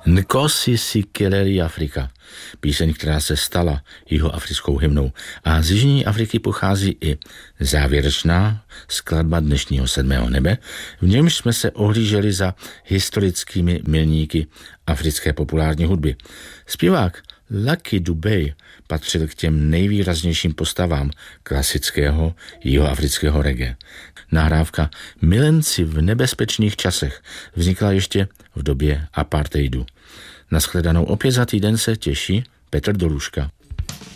Nkosi Sikeleli Afrika, píseň, která se stala jihoafrickou hymnou. A z Jižní Afriky pochází i závěrečná skladba dnešního 7. nebe, v němž jsme se ohlíželi za historickými milníky africké populární hudby. Zpěvák Lucky Dubé patřil k těm nejvýraznějším postavám klasického jihoafrického reggae. Nahrávka Milenci v nebezpečných časech vznikla ještě v době apartheidu. Nashledanou opět za týden se těší Petr Doluška.